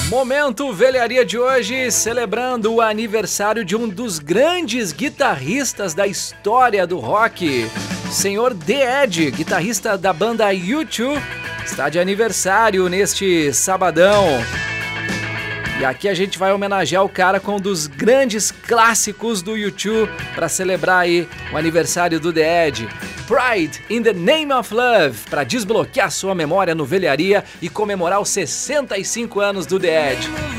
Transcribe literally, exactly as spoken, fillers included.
Momento Velharia de hoje, celebrando o aniversário de um dos grandes guitarristas da história do rock. Senhor The Edge, guitarrista da banda U dois, está de aniversário neste sabadão. E aqui a gente vai homenagear o cara com um dos grandes clássicos do U dois para celebrar aí o aniversário do The Edge. Pride in the Name of Love, para desbloquear sua memória no Velharia e comemorar os sessenta e cinco anos do The Edge.